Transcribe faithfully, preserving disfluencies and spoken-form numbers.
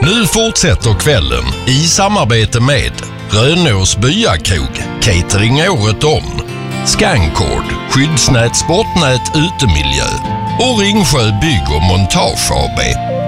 Nu fortsätter kvällen i samarbete med Rönås Byakrog, catering året om, Scancord, skyddsnät, sportnät, utemiljö och Ringsjö Bygg och Montage A B.